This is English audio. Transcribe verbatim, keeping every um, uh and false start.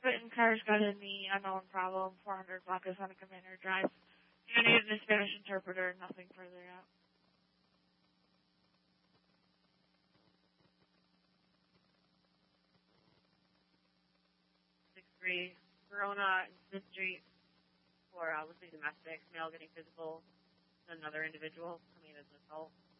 Written cars got in the unknown problem, four hundred block is on a Commander Drive. You need a Spanish interpreter, nothing further out. six three, Verona, Smith Street, for uh, looks like domestic, male getting physical, another individual coming in as an assault.